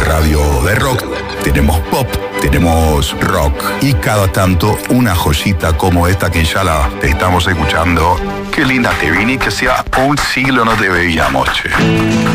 radio de rock, tenemos pop, tenemos rock y cada tanto una joyita como esta que ya la estamos escuchando. Qué linda te vine, que sea un siglo no te veíamos, che.